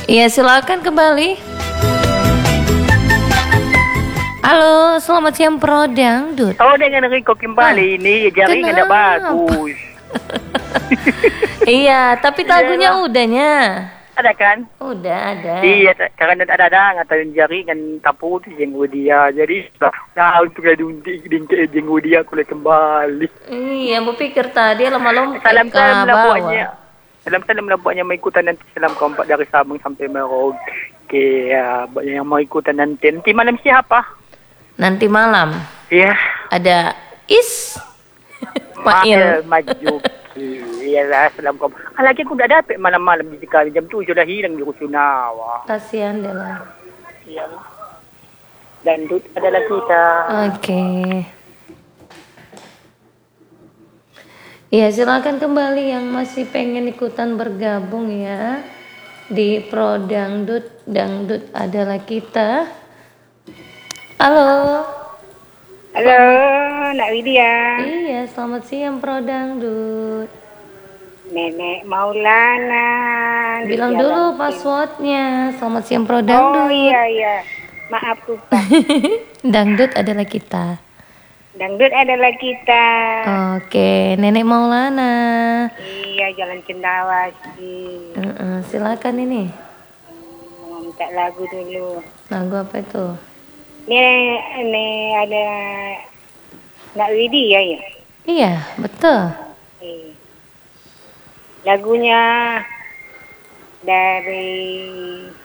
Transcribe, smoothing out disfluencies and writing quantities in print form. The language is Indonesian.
Iya, silakan kembali. Halo, selamat siang Pro Dangdut. Oh, dengan Riko kembali ini jaringan tidak bagus. Iya, tapi lagunya udahnya. Ada kan? Udah ada. Iya, karena ada ngatain jaringan tapu itu jenggo dia. Jadi nah untuk dingke jenggo dia kulit kembali. Iya, mau pikir tadi lama-lama Salam labuannya. Salam labuannya mau ikutan nanti salam keempat dari Sabang sampai Merauke. Banyak yang mau ikutan nanti. Nanti malam siapa? Nanti malam. Iya. Ada Mail maju. Iya lah, salam kau. Lagi aku udah dapet malam-malam di sekali jam 7 dah hilang di Rusunawa. Kasihan deh lah. Iya. Dan itu adalah kita. Oke. Iya, silakan kembali yang masih pengen ikutan bergabung ya di Pro Dangdut. Dangdut adalah kita. Halo. Halo, Nak Widya. Iya, selamat siang Pro Dangdut. Nenek Maulana. Bilang dulu passwordnya. Selamat siang Pro Dangdut. Oh iya. Maaf lupa. Dangdut adalah kita. Dangdut adalah kita. Oke, Nenek Maulana. Iya, Jalan Cendrawasih. Silakan ini. Mau minta lagu dulu. Lagu apa itu? Ini ada Nak Widya ya? Iya, betul. Lagunya dari